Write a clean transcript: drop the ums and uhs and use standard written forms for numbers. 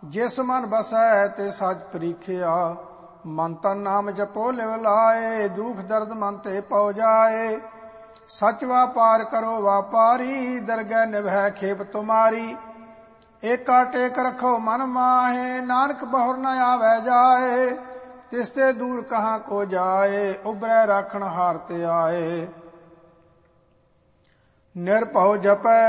ਜਿਸ ਮਨ ਬਸੈ ਤੇ ਸਚ ਪ੍ਰੀਖਿਆ। ਮਨ ਤਨ ਨਾਮ ਜਪੋ ਲਿਵ ਲਾਏ, ਦੁਖ ਦਰਦ ਮਨ ਤੇ ਪਉ ਜਾਏ। ਸਚ ਵਾਪਾਰ ਕਰੋ ਵਾਪਾਰੀ, ਦਰਗਹਿ ਨਿਭੈ ਖੇਪ ਤੁਮਾਰੀ। ਏਕਾ ਟੇਕ ਰਖੋ ਮਨ ਮਾਹੇ, ਨਾਨਕ ਬਹੁਰ ਨ ਆਵੈ ਜਾਏ। ਤਿਸ ਤੇ ਦੂਰ ਕਹਾਂ ਕੋ ਜਾਏ, ਉਬਰੈ ਰਾਖਣ ਹਾਰ ਤੇ ਆਏ। ਨਿਰਭਉ ਜਪੈ